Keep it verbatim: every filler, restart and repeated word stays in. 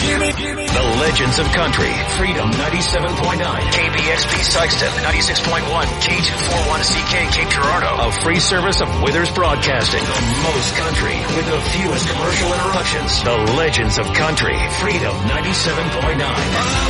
The Legends of Country, Freedom ninety-seven point nine, K B X P Sikeston ninety-six point one, K two forty-one C K Cape Girardeau, a free service of Withers Broadcasting. The most country with the fewest commercial interruptions. The Legends of Country, Freedom ninety-seven point nine.